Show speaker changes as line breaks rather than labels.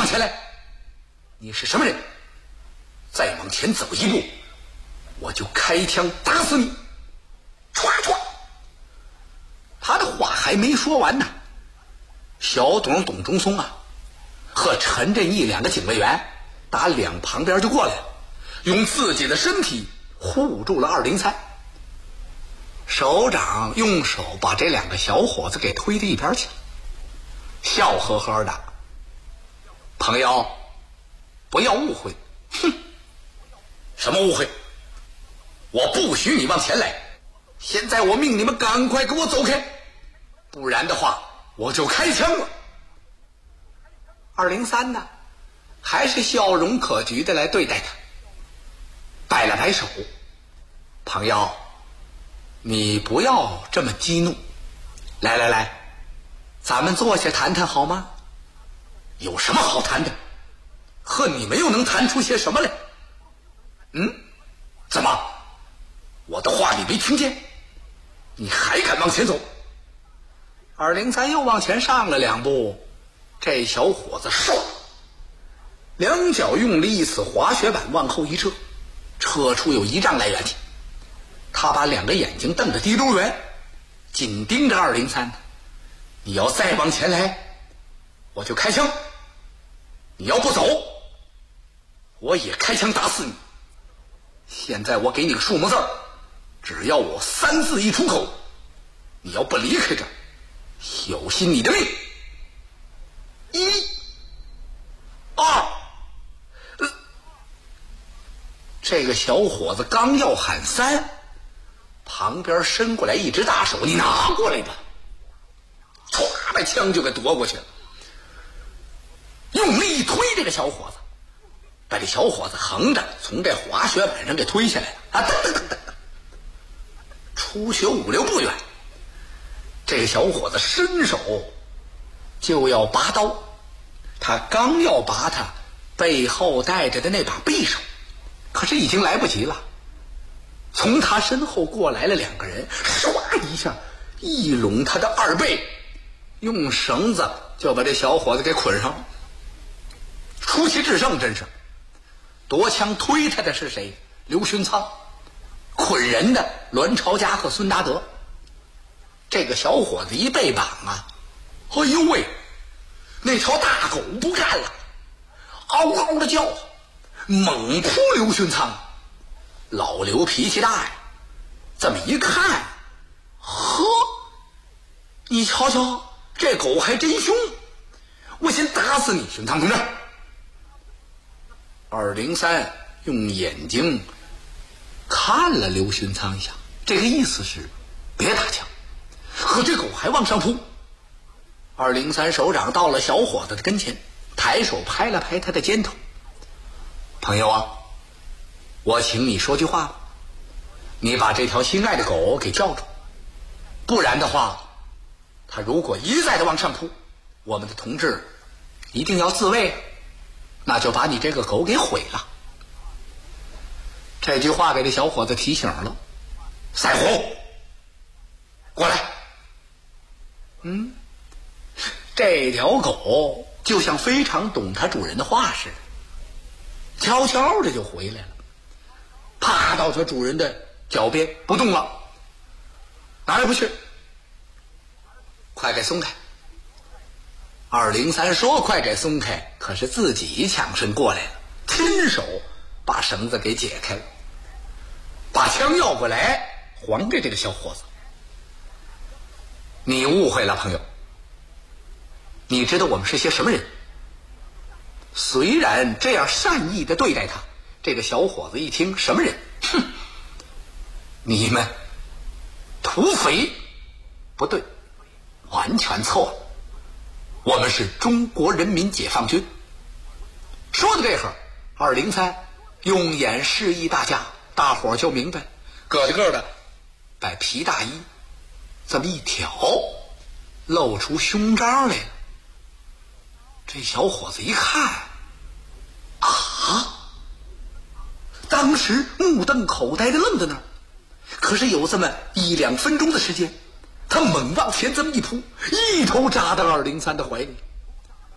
前来！你是什么人？再往前走一步，我就开枪打死你！唰唰！他的话还没说完呢，小董董中松啊，和陈振义两个警卫员打两旁边就过来了，用自己的身体护住了203。首长用手把这两个小伙子给推到一边去了，笑呵呵的：“朋友，不要误会。”“哼，什么误会？我不许你往前来！现在我命你们赶快给我走开，不然的话我就开枪了。”203呢，还是笑容可掬的来对待他，摆了摆手：“朋友，你不要这么激怒，来，咱们坐下谈谈好吗？”“有什么好谈的？和你们又能谈出些什么来？”“怎么？我的话你没听见？你还敢往前走？”203又往前上了2步，这小伙子唰，两脚用力一次滑雪板往后一撤，撤出有1丈来远去。他把2个眼睛瞪得滴溜圆，紧盯着203。“你要再往前来，我就开枪；你要不走，我也开枪打死你。现在我给你个数目字，只要我3字一出口，你要不离开这儿，小心你的命。1、2。”这个小伙子刚要喊3，旁边伸过来一只大手：“你拿过来吧！”唰，把枪就给夺过去了，用力一推这个小伙子，把这小伙子横着从这滑雪板上给推下来了啊！噔，出去5、6步远。这个小伙子伸手就要拔刀，他刚要拔他背后带着的那把匕首，可是已经来不及了。从他身后过来了2个人，唰一下一拢他的2背，用绳子就把这小伙子给捆上了。出奇制胜，真是。夺枪推他的是谁？刘勋仓。捆人的栾朝家和孙达德。这个小伙子一被绑啊，哎呦喂，那条大狗不干了，嗷嗷的叫，猛扑刘勋仓。老刘脾气大呀，这么一看，呵，你瞧瞧，这狗还真凶，我先打死你，勋仓同志。203用眼睛看了刘勋仓一下，这个意思是别打枪，可这狗还往上扑。203首长到了小伙子的跟前，抬手拍了拍他的肩头：“朋友啊，我请你说句话吧，你把这条心爱的狗给叫住，不然的话，他如果一再的往上扑，我们的同志一定要自卫，那就把你这个狗给毁了。”这句话给这小伙子提醒了：“赛虎，过来。”这条狗就像非常懂它主人的话似的，悄悄的就回来了，趴到它主人的脚边不动了。“哪儿也不去，快给松开。”203说快给松开，可是自己抢身过来了，亲手把绳子给解开了，把枪要过来还给这个小伙子。“你误会了，朋友，你知道我们是些什么人？”虽然这样善意的对待他，这个小伙子一听什么人，哼，你们土匪，不对，完全错了，我们是中国人民解放军。说到这会儿，203用眼示意大家，大伙儿就明白，个的把皮大衣这么一挑，露出胸章来了。这小伙子一看，啊，当时目瞪口呆的愣在那儿。可是有这么1、2分钟的时间，他猛往前这么一扑，一头扎到203的怀里。